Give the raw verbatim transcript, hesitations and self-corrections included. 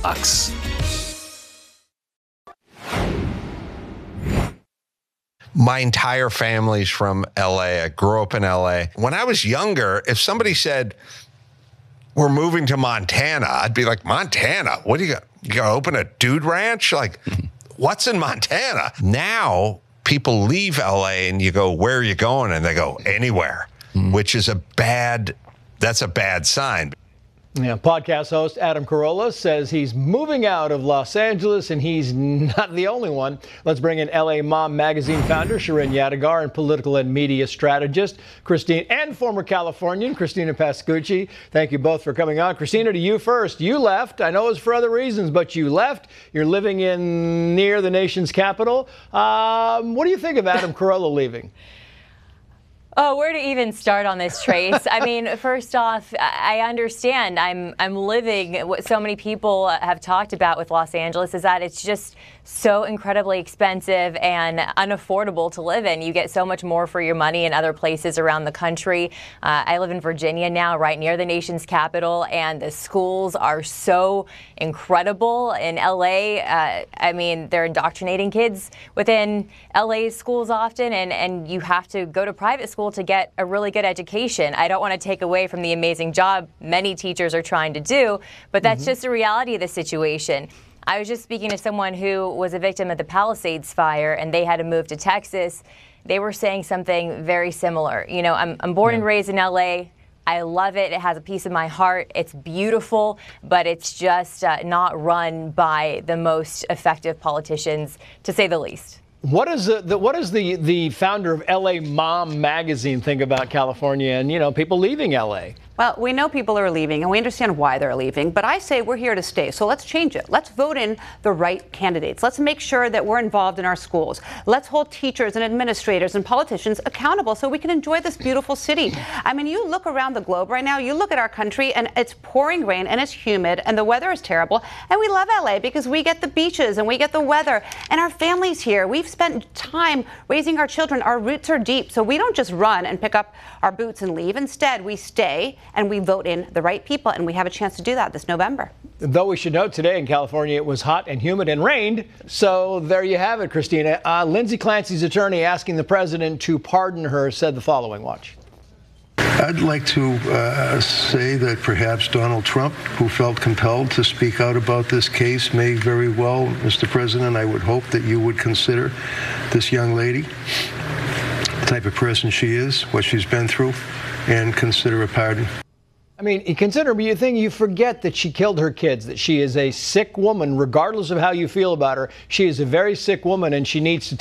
sucks. My entire family's from L A. I grew up in L A. When I was younger, if somebody said, we're moving to Montana, I'd be like, Montana? What do you got? You got to open a dude ranch? Like, what's in Montana? Now, people leave L A and you go, where are you going? And they go, anywhere, mm. which is a bad, that's a bad sign. Yeah, podcast host Adam Carolla says he's moving out of Los Angeles, and he's not the only one. Let's bring in L A Mom magazine founder Shirin Yadigar and political and media strategist Christine and former Californian Christina Pascucci. Thank you both for coming on. Christina, to you first. You left. I know it was for other reasons, but you left. You're living in near the nation's capital. Um, what do you think of Adam Carolla leaving? Oh, where to even start on this, Trace? I mean, first off, I understand. I'm I'm living what so many people have talked about with Los Angeles is that it's just so incredibly expensive and unaffordable to live in. You get so much more for your money in other places around the country. Uh, I live in Virginia now, right near the nation's capital, and the schools are so incredible in L A. Uh, I mean, they're indoctrinating kids within L A's schools often, and, and you have to go to private school to get a really good education. I don't want to take away from the amazing job many teachers are trying to do, but that's mm-hmm. just the reality of the situation. I was just speaking to someone who was a victim of the Palisades fire, and they had to move to Texas. They were saying something very similar. You know, I'm, I'm born yeah. and raised in L A. I love it. It has a piece of my heart. It's beautiful, but it's just uh, not run by the most effective politicians, to say the least. What is the, the what does the the founder of L A Mom magazine think about California and, you know, people leaving L A? Well, we know people are leaving, and we understand why they're leaving, but I say we're here to stay, so let's change it. Let's vote in the right candidates. Let's make sure that we're involved in our schools. Let's hold teachers and administrators and politicians accountable so we can enjoy this beautiful city. I mean, you look around the globe right now, you look at our country, and it's pouring rain, and it's humid, and the weather is terrible, and we love L A because we get the beaches, and we get the weather, and our families here. We've spent time raising our children. Our roots are deep, so we don't just run and pick up our boots and leave. Instead, we stay and we vote in the right people, and we have a chance to do that this November. Though we should note today in California it was hot and humid and rained, so there you have it, Christina. Uh, Lindsay Clancy's attorney asking the president to pardon her said the following. Watch. I'd like to uh, say that perhaps Donald Trump, who felt compelled to speak out about this case, may very well, Mister President, I would hope that you would consider this young lady, the type of person she is, what she's been through, and consider a pardon. I mean, you consider, but you think you forget that she killed her kids, that she is a sick woman, regardless of how you feel about her. She is a very sick woman, and she needs to